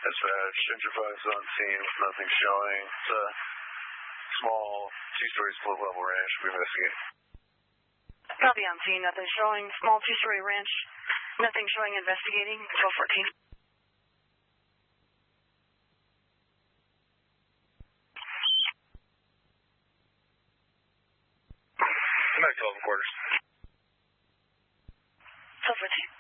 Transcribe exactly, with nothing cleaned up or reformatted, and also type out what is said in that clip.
Dispatch, Gentrifies on scene with nothing showing. It's a small two-story split-level ranch. We investigate. Copy on scene, nothing showing. Small two-story ranch, nothing showing. Investigating. twelve fourteen. I'm back to twelve quarters. twelve fourteen.